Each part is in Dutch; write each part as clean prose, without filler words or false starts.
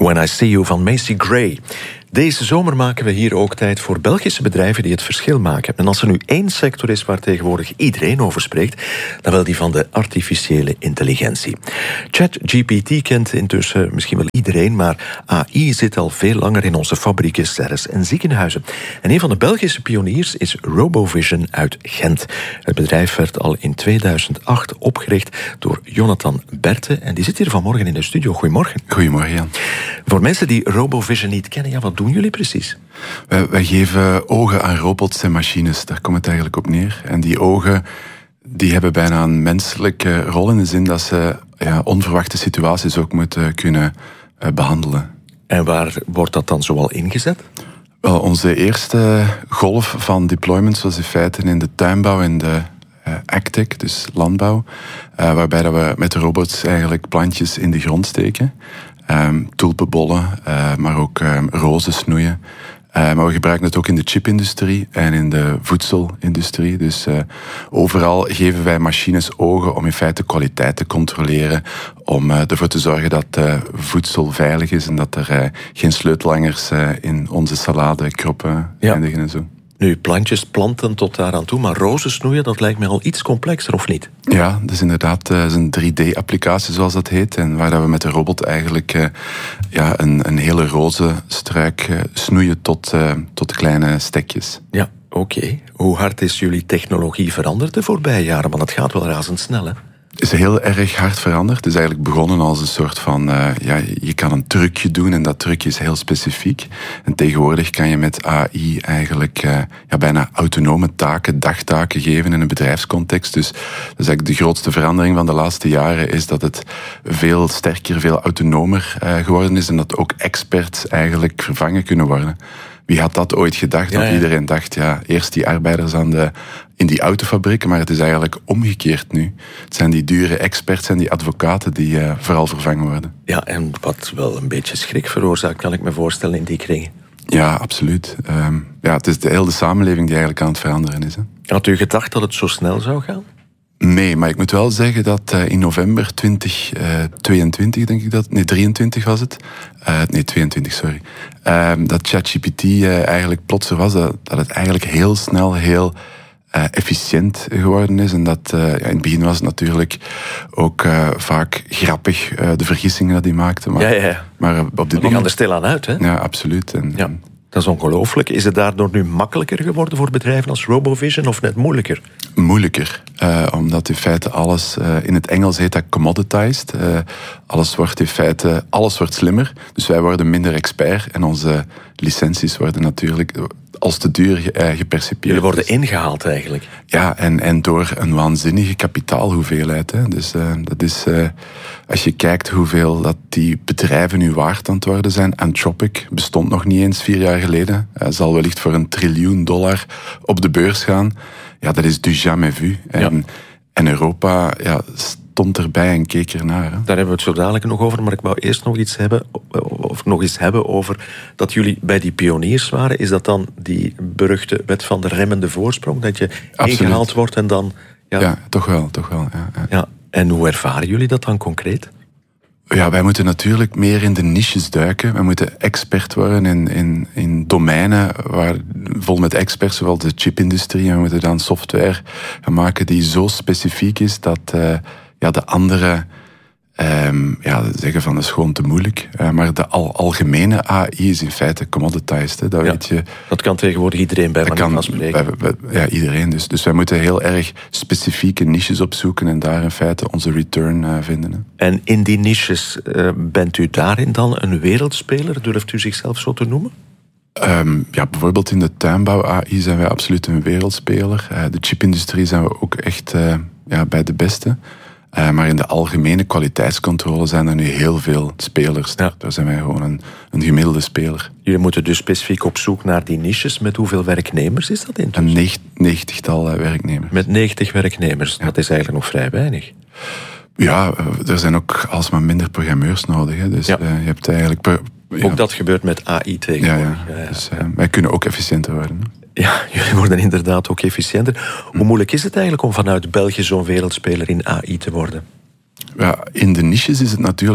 When I See You van Macy Gray. Deze zomer maken we hier ook tijd voor Belgische bedrijven die het verschil maken. En als er nu één sector is waar tegenwoordig iedereen over spreekt, dan wel die van de artificiële intelligentie. ChatGPT kent intussen misschien wel iedereen, maar AI zit al veel langer in onze fabrieken, serres en ziekenhuizen. En een van de Belgische pioniers is RoboVision uit Gent. Het bedrijf werd al in 2008 opgericht door Jonathan Berthe en die zit hier vanmorgen in de studio. Goedemorgen. Goedemorgen, Jan. Voor mensen die RoboVision niet kennen, ja, wat doen jullie precies? Wij geven ogen aan robots en machines, daar komt het eigenlijk op neer. En die ogen die hebben bijna een menselijke rol in de zin dat ze onverwachte situaties ook moeten kunnen behandelen. En waar wordt dat dan zoal ingezet? Wel, onze eerste golf van deployments was in feite in de tuinbouw en de agtech, dus landbouw, waarbij dat we met de robots eigenlijk plantjes in de grond steken. Tulpenbollen, maar ook rozen snoeien. Maar we gebruiken het ook in de chipindustrie en in de voedselindustrie. Dus overal geven wij machines ogen om in feite kwaliteit te controleren, om ervoor te zorgen dat voedsel veilig is en dat er geen sleutelhangers in onze salade-kroppen eindigen en zo. Nu, plantjes planten tot daaraan toe, maar rozen snoeien, dat lijkt mij al iets complexer, of niet? Ja, dus inderdaad een 3D-applicatie, zoals dat heet. En waar we met de robot eigenlijk een hele rozenstruik snoeien tot kleine stekjes. Ja, oké. Hoe hard is jullie technologie veranderd de voorbije jaren? Want het gaat wel razendsnel, hè? Het is heel erg hard veranderd. Het is eigenlijk begonnen als een soort van... je kan een trucje doen en dat trucje is heel specifiek. En tegenwoordig kan je met AI eigenlijk bijna autonome taken, dagtaken geven in een bedrijfscontext. Dus dat is eigenlijk de grootste verandering van de laatste jaren, is dat het veel sterker, veel autonomer geworden is en dat ook experts eigenlijk vervangen kunnen worden. Wie had dat ooit gedacht? Dat iedereen dacht, eerst die arbeiders in die autofabrieken, maar het is eigenlijk omgekeerd nu. Het zijn die dure experts en die advocaten die vooral vervangen worden. Ja, en wat wel een beetje schrik veroorzaakt, kan ik me voorstellen, in die kringen. Ja, absoluut. Het is de hele samenleving die eigenlijk aan het veranderen is. Hè. Had u gedacht dat het zo snel zou gaan? Nee, maar ik moet wel zeggen dat in november 2022, denk ik dat... Nee, 23 was het. 22, sorry. Dat ChatGPT eigenlijk plots er was, dat het eigenlijk heel snel, heel efficiënt geworden is. En dat in het begin was het natuurlijk ook vaak grappig, de vergissingen dat hij maakte. Maar op dit moment... Die gaan er stilaan uit, hè? Ja, absoluut. Dat is ongelooflijk. Is het daardoor nu makkelijker geworden voor bedrijven als RoboVision of net moeilijker? Moeilijker, omdat in feite alles, in het Engels heet dat commoditized. Alles wordt slimmer, dus wij worden minder expert en onze licenties worden natuurlijk als te duur gepercipieerd. Jullie worden ingehaald eigenlijk. Ja, en door een waanzinnige kapitaalhoeveelheid. Hè. Dus dat is, als je kijkt hoeveel dat die bedrijven nu waard aan het worden zijn. Anthropic bestond nog niet eens 4 jaar geleden. Zal wellicht voor $1 triljoen op de beurs gaan. Ja, dat is du jamais vu. En Europa stond erbij en keek ernaar. Hè. Daar hebben we het zo dadelijk nog over, maar ik wou eerst nog iets hebben over dat jullie bij die pioniers waren. Is dat dan die beruchte wet van de remmende voorsprong? Dat je ingehaald wordt en dan... Ja, toch wel. Ja. En hoe ervaren jullie dat dan concreet? Ja, wij moeten natuurlijk meer in de niches duiken. Wij moeten expert worden in domeinen vol met experts, zoals de chipindustrie. En we moeten dan software gaan maken die zo specifiek is dat de andere zeggen van dat is gewoon te moeilijk. Maar de algemene AI is in feite commoditized. Hè. Dat weet je. Dat kan tegenwoordig iedereen bij manier van spreken. Ja, iedereen. Dus wij moeten heel erg specifieke niches opzoeken en daar in feite onze return vinden. Hè. En in die niches, bent u daarin dan een wereldspeler? Durft u zichzelf zo te noemen? Bijvoorbeeld in de tuinbouw AI zijn wij absoluut een wereldspeler. De chipindustrie zijn we ook echt bij de beste. Maar in de algemene kwaliteitscontrole zijn er nu heel veel spelers. Ja. Daar zijn wij gewoon een gemiddelde speler. Jullie moeten dus specifiek op zoek naar die niches. Met hoeveel werknemers is dat intussen? Een 90-tal werknemers. Met 90 werknemers, dat is eigenlijk nog vrij weinig. Ja, er zijn ook alsmaar minder programmeurs nodig. Hè. Dus je hebt eigenlijk... Ook dat gebeurt met AI tegenwoordig. Ja. Dus wij kunnen ook efficiënter worden. Hè. Ja, jullie worden inderdaad ook efficiënter. Hoe moeilijk is het eigenlijk om vanuit België zo'n wereldspeler in AI te worden? Ja, in de niches is het natuurlijk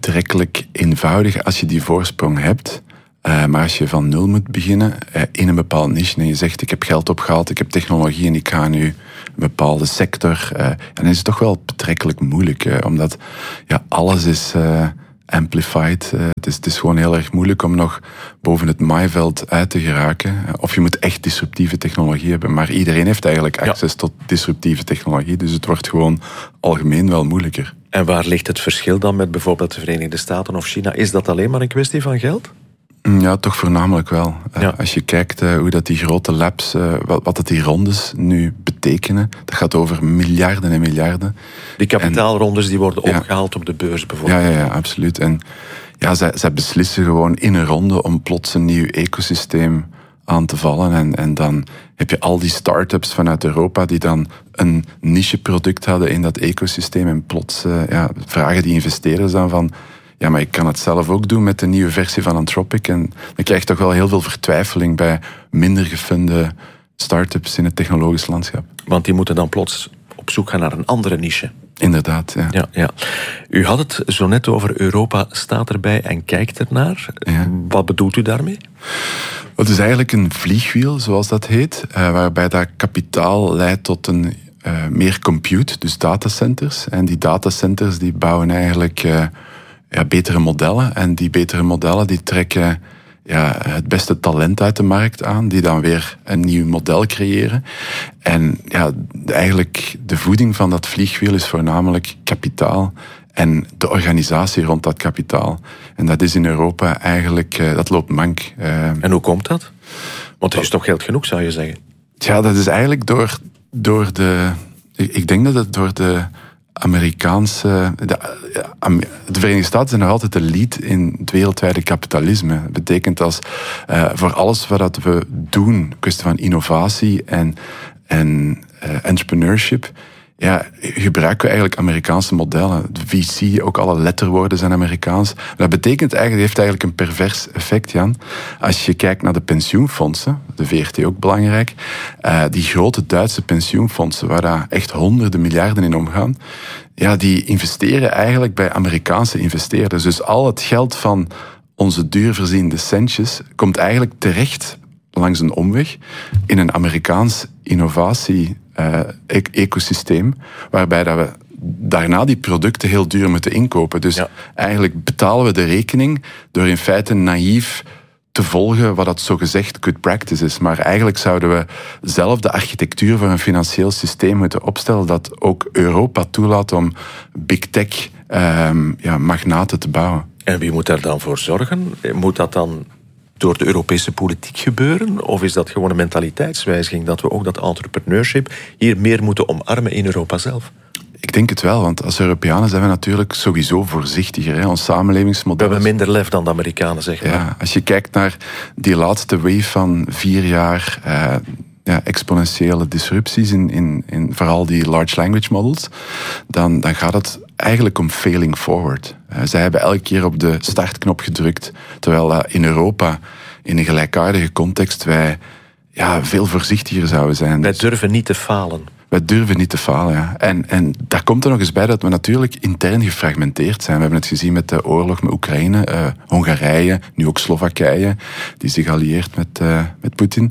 betrekkelijk eenvoudig als je die voorsprong hebt. Maar als je van nul moet beginnen in een bepaald niche en je zegt ik heb geld opgehaald, ik heb technologie en ik ga nu een bepaalde sector, dan is het toch wel betrekkelijk moeilijk. Omdat alles is amplified. Het is gewoon heel erg moeilijk om nog boven het maaiveld uit te geraken. Of je moet echt disruptieve technologie hebben. Maar iedereen heeft eigenlijk access tot disruptieve technologie. Dus het wordt gewoon algemeen wel moeilijker. En waar ligt het verschil dan met bijvoorbeeld de Verenigde Staten of China? Is dat alleen maar een kwestie van geld? Ja, toch voornamelijk wel. Als je kijkt hoe dat die grote labs, wat dat die rondes nu betekenen, dat gaat over miljarden en miljarden. Die kapitaalrondes die worden opgehaald op de beurs bijvoorbeeld. Ja, absoluut. En zij beslissen gewoon in een ronde om plots een nieuw ecosysteem aan te vallen. En dan heb je al die start-ups vanuit Europa die dan een niche-product hadden in dat ecosysteem en plots vragen die investeerders dan van ja, maar ik kan het zelf ook doen met de nieuwe versie van Anthropic. En dan krijg je toch wel heel veel vertwijfeling bij minder gefunde start-ups in het technologisch landschap. Want die moeten dan plots op zoek gaan naar een andere niche. Inderdaad, ja. Ja. U had het zo net over Europa staat erbij en kijkt ernaar. Ja. Wat bedoelt u daarmee? Het is eigenlijk een vliegwiel, zoals dat heet, waarbij dat kapitaal leidt tot een meer compute, dus datacenters. En die datacenters die bouwen eigenlijk betere modellen. En die betere modellen die trekken het beste talent uit de markt aan, die dan weer een nieuw model creëren. En eigenlijk de voeding van dat vliegwiel is voornamelijk kapitaal en de organisatie rond dat kapitaal. En dat is in Europa eigenlijk, dat loopt mank. En hoe komt dat? Want er is toch geld genoeg, zou je zeggen? Ja, dat is eigenlijk door de... Ik denk dat het door de Amerikaanse... De Verenigde Staten zijn nog altijd de lead in het wereldwijde kapitalisme. Dat betekent als voor alles wat we doen, kwestie van innovatie en entrepreneurship, gebruiken we eigenlijk Amerikaanse modellen. De VC, ook alle letterwoorden zijn Amerikaans. Dat betekent eigenlijk, heeft eigenlijk een pervers effect, Jan. Als je kijkt naar de pensioenfondsen, de VRT ook belangrijk, die grote Duitse pensioenfondsen, waar daar echt honderden miljarden in omgaan, die investeren eigenlijk bij Amerikaanse investeerders. Dus al het geld van onze duurverziende centjes komt eigenlijk terecht langs een omweg in een Amerikaans innovatie-ecosysteem, waarbij dat we daarna die producten heel duur moeten inkopen. Dus eigenlijk betalen we de rekening door in feite naïef te volgen wat dat zogezegd good practice is. Maar eigenlijk zouden we zelf de architectuur voor een financieel systeem moeten opstellen dat ook Europa toelaat om big tech magnaten te bouwen. En wie moet daar dan voor zorgen? Moet dat dan door de Europese politiek gebeuren? Of is dat gewoon een mentaliteitswijziging dat we ook dat entrepreneurship hier meer moeten omarmen in Europa zelf? Ik denk het wel, want als Europeanen zijn we natuurlijk sowieso voorzichtiger. Hè? Ons samenlevingsmodel. We hebben minder lef dan de Amerikanen, zeg maar. Ja, als je kijkt naar die laatste wave van 4 jaar exponentiële disrupties in vooral die large language models, dan gaat het eigenlijk om failing forward. Zij hebben elke keer op de startknop gedrukt, terwijl in Europa in een gelijkaardige context wij veel voorzichtiger zouden zijn. Wij durven niet te falen. Wij durven niet te falen, ja. En daar komt er nog eens bij dat we natuurlijk intern gefragmenteerd zijn. We hebben het gezien met de oorlog met Oekraïne, Hongarije, nu ook Slowakije, die zich allieert met Poetin.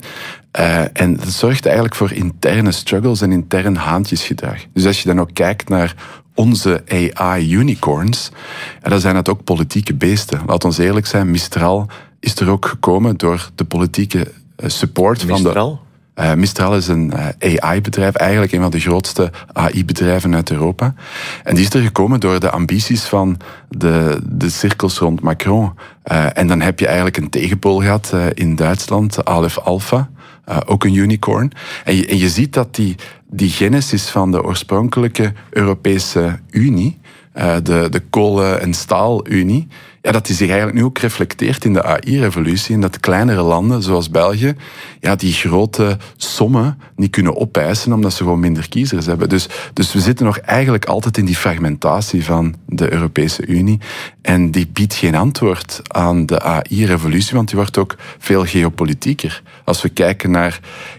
En dat zorgt eigenlijk voor interne struggles en intern haantjesgedrag. Dus als je dan ook kijkt naar onze AI-unicorns, dan zijn dat ook politieke beesten. Laat ons eerlijk zijn, Mistral is er ook gekomen door de politieke support Mistral? Van de... Mistral is een AI-bedrijf, eigenlijk een van de grootste AI-bedrijven uit Europa. En die is er gekomen door de ambities van de cirkels rond Macron. En dan heb je eigenlijk een tegenpool gehad in Duitsland, Aleph Alpha, ook een unicorn. En je ziet dat die genesis van de oorspronkelijke Europese Unie, de kolen- en staalunie, dat die zich eigenlijk nu ook reflecteert in de AI-revolutie en dat kleinere landen, zoals België, die grote sommen niet kunnen opeisen omdat ze gewoon minder kiezers hebben. Dus we zitten nog eigenlijk altijd in die fragmentatie van de Europese Unie en die biedt geen antwoord aan de AI-revolutie, want die wordt ook veel geopolitieker. Als we kijken naar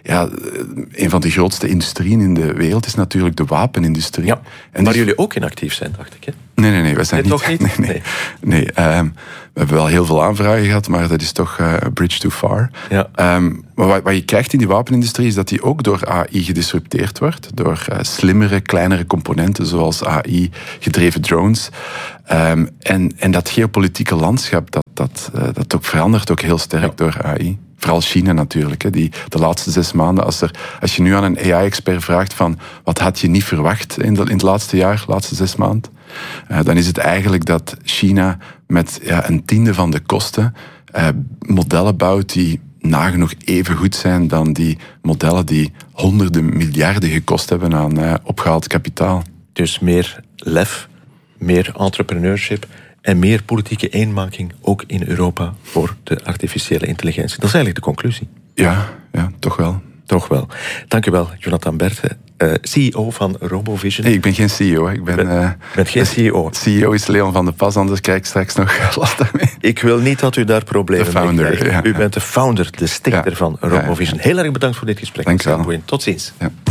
een van de grootste industrieën in de wereld is natuurlijk de wapenindustrie. Ja, en waar jullie ook in actief zijn, dacht ik. ik, hè? Nee, we zijn niet... toch niet? Nee. We hebben wel heel veel aanvragen gehad, maar dat is toch a bridge too far. Ja. Maar wat je krijgt in die wapenindustrie is dat die ook door AI gedisrupteerd wordt. Door slimmere, kleinere componenten zoals AI-gedreven drones. En dat geopolitieke landschap, dat ook verandert ook heel sterk door AI. Vooral China natuurlijk. Hè, die de laatste 6 maanden, als je nu aan een AI-expert vraagt van wat had je niet verwacht in het laatste jaar, laatste 6 maanden, dan is het eigenlijk dat China met een 1/10 van de kosten modellen bouwt die nagenoeg even goed zijn dan die modellen die honderden miljarden gekost hebben aan opgehaald kapitaal. Dus meer lef, meer entrepreneurship en meer politieke eenmaking, ook in Europa, voor de artificiële intelligentie. Dat is eigenlijk de conclusie. Ja, toch wel. Toch wel. Dank u wel, Jonathan Berthe, CEO van RoboVision. Nee, ik ben geen CEO. Ik ben geen CEO. CEO is Leon van der Pas, anders krijg ik straks nog last daarmee. Ik wil niet dat u daar problemen mee krijgt. Ja. U bent de founder, de stichter van RoboVision. Heel erg bedankt voor dit gesprek. Dank u wel. Tot ziens. Ja.